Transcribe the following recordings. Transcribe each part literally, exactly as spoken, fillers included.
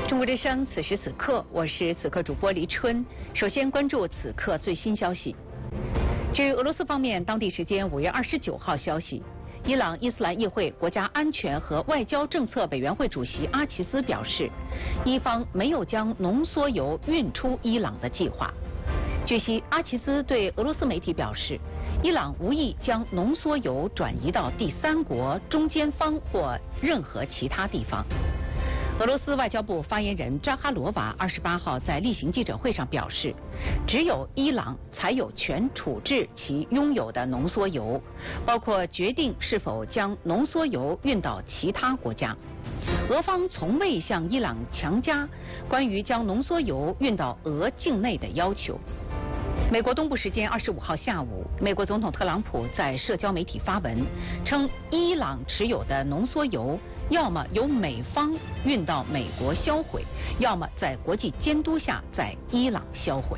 中国之声，此时此刻，我是此刻主播黎春。首先关注此刻最新消息。据俄罗斯方面当地时间五月二十九号消息，伊朗伊斯兰议会国家安全和外交政策委员会主席阿齐兹表示，伊方没有将浓缩铀运出伊朗的计划。据悉，阿齐兹对俄罗斯媒体表示，伊朗无意将浓缩铀转移到第三国、中间方或任何其他地方。俄罗斯外交部发言人扎哈罗娃二十八号在例行记者会上表示，只有伊朗才有权处置其拥有的浓缩铀，包括决定是否将浓缩铀运到其他国家。俄方从未向伊朗强加关于将浓缩铀运到俄境内的要求。美国东部时间二十五号下午，美国总统特朗普在社交媒体发文称，伊朗持有的浓缩铀要么由美方运到美国销毁，要么在国际监督下在伊朗销毁。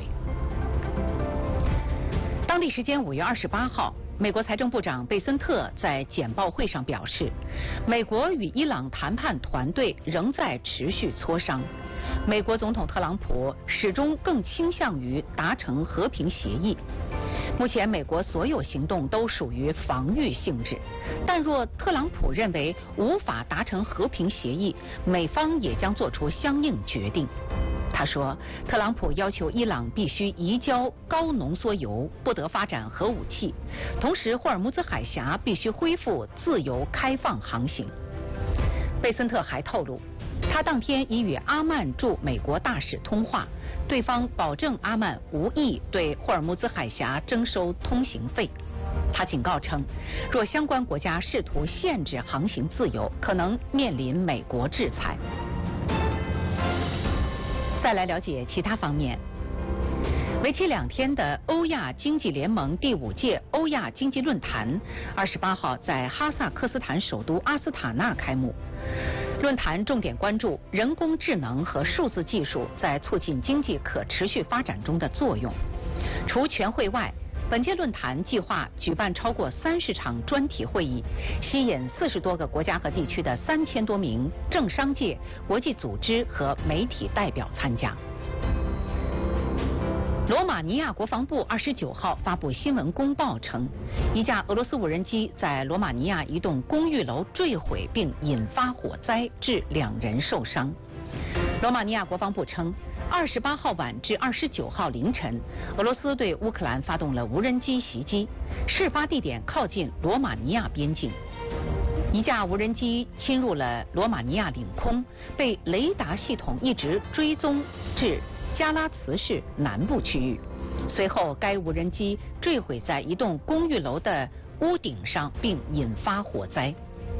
当地时间五月二十八号，美国财政部长贝森特在简报会上表示，美国与伊朗谈判团队仍在持续磋商。美国总统特朗普始终更倾向于达成和平协议。目前，美国所有行动都属于防御性质，但若特朗普认为无法达成和平协议，美方也将做出相应决定。他说，特朗普要求伊朗必须移交高浓缩铀，不得发展核武器，同时霍尔木兹海峡必须恢复自由开放航行。贝森特还透露，他当天已与阿曼驻美国大使通话，对方保证阿曼无意对霍尔木兹海峡征收通行费。他警告称，若相关国家试图限制航行自由，可能面临美国制裁。再来了解其他方面。为期两天的欧亚经济联盟第五届欧亚经济论坛，二十八号在哈萨克斯坦首都阿斯塔纳开幕。论坛重点关注人工智能和数字技术在促进经济可持续发展中的作用。除全会外，本届论坛计划举办超过三十场专题会议，吸引四十多个国家和地区的三千多名政商界、国际组织和媒体代表参加。罗马尼亚国防部二十九号发布新闻公报称，一架俄罗斯无人机在罗马尼亚一栋公寓楼坠毁并引发火灾，致两人受伤。罗马尼亚国防部称，二十八号晚至二十九号凌晨，俄罗斯对乌克兰发动了无人机袭击，事发地点靠近罗马尼亚边境。一架无人机侵入了罗马尼亚领空，被雷达系统一直追踪至加拉茨市南部区域。随后，该无人机坠毁在一栋公寓楼的屋顶上，并引发火灾。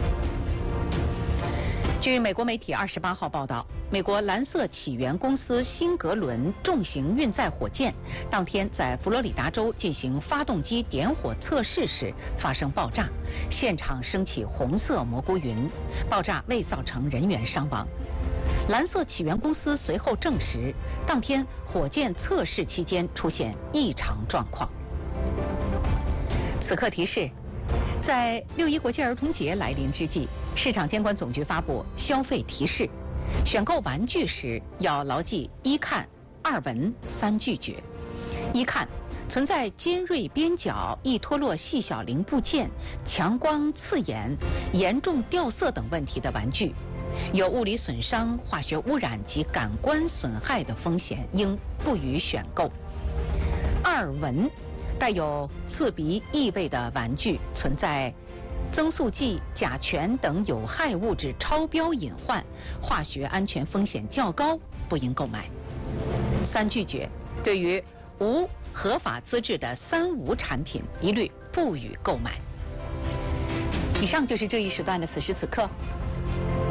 据美国媒体二十八号报道，美国蓝色起源公司辛格伦重型运载火箭当天在佛罗里达州进行发动机点火测试时发生爆炸，现场升起红色蘑菇云，爆炸未造成人员伤亡。蓝色起源公司随后证实，当天火箭测试期间出现异常状况。此刻提示，在六一国际儿童节来临之际，市场监管总局发布消费提示，选购玩具时要牢记一看、二闻、三拒绝。一看，存在尖锐边角、易脱落细小零部件、强光刺眼、严重掉色等问题的玩具，有物理损伤、化学污染及感官损害的风险，应不予选购。二闻，带有刺鼻异味的玩具，存在增速剂、甲醛等有害物质超标隐患，化学安全风险较高，不应购买。三拒绝，对于无合法资质的三无产品，一律不予购买。以上就是这一时段的此时此刻。